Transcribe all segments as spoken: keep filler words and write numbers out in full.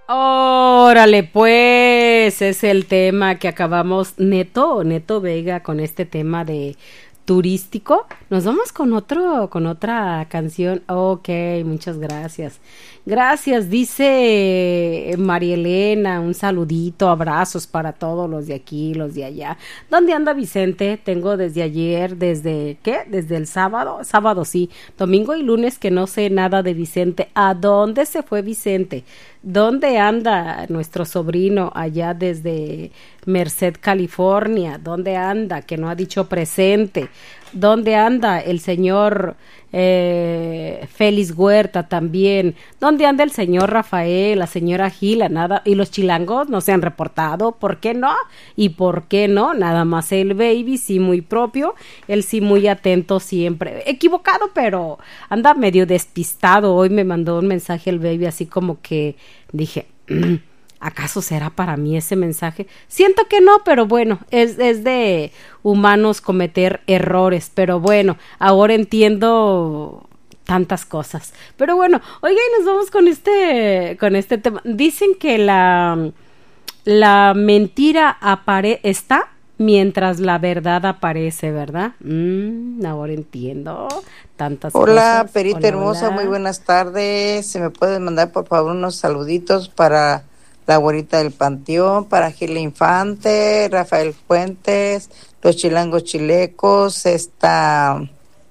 Órale, pues, es el tema que acabamos, Neto, Neto Vega, con este tema de turístico. Nos vamos con otro, con otra canción. Ok, muchas gracias. Gracias, dice María Elena, un saludito, abrazos para todos los de aquí, los de allá. ¿Dónde anda Vicente? Tengo desde ayer, desde, ¿qué? Desde el sábado, sábado sí, domingo y lunes que no sé nada de Vicente. ¿A dónde se fue Vicente? ¿Dónde anda nuestro sobrino allá desde Merced, California? ¿Dónde anda? Que no ha dicho presente. ¿Dónde anda el señor eh, Félix Huerta también? ¿Dónde anda el señor Rafael, la señora Gila? Nada, y los chilangos no se han reportado. ¿Por qué no? ¿Y por qué no? Nada más el baby, sí muy propio, él sí muy atento siempre. Equivocado, pero anda medio despistado. Hoy me mandó un mensaje el baby así como que dije... ¿acaso será para mí ese mensaje? Siento que no, pero bueno, es, es de humanos cometer errores, pero bueno, ahora entiendo tantas cosas. Pero bueno, oiga, y nos vamos con este, con este tema. Dicen que la, la mentira apare está mientras la verdad aparece, ¿verdad? Mm, ahora entiendo tantas Hola, cosas. Hola, Perita hermosa, hola. muy buenas tardes. ¿Se me pueden mandar por favor unos saluditos para la abuelita del Panteón, para Gila Infante, Rafael Fuentes, los chilangos chilecos, esta,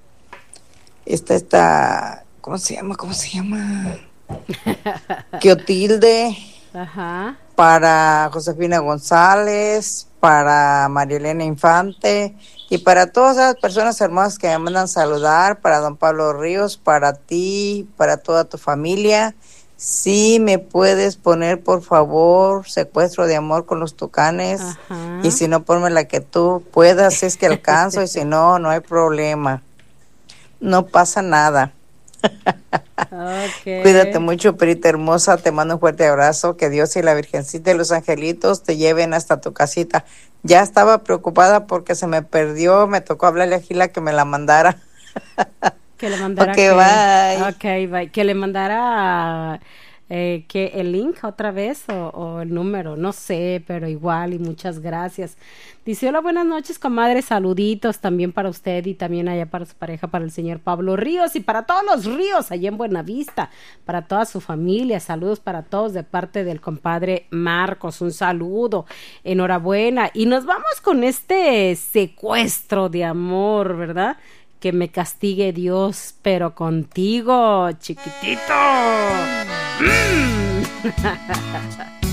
esta, esta, ¿cómo se llama? ¿Cómo se llama? Quiotilde, Ajá. para Josefina González, para María Elena Infante y para todas las personas hermosas que me mandan saludar, para don Pablo Ríos, para ti, para toda tu familia. Sí, me puedes poner por favor Secuestro de Amor con los Tucanes. Ajá. Y si no, ponme la que tú puedas, si es que alcanzo, y si no, no hay problema, no pasa nada. Okay. Cuídate mucho, Perita hermosa, te mando un fuerte abrazo, que Dios y la Virgencita y los angelitos te lleven hasta tu casita. Ya estaba preocupada porque se me perdió, me tocó hablarle a Gila que me la mandara. Que le mandara Ok, que, bye. ok, bye. Que le mandara eh, que el link otra vez o, o el número, no sé, pero igual y muchas gracias. Dice, hola, buenas noches, comadre, saluditos también para usted y también allá para su pareja, para el señor Pablo Ríos y para todos los Ríos allá en Buenavista, para toda su familia, saludos para todos de parte del compadre Marcos, un saludo, enhorabuena. Y nos vamos con este secuestro de amor, ¿verdad? Que me castigue Dios, pero contigo, chiquitito. Mm.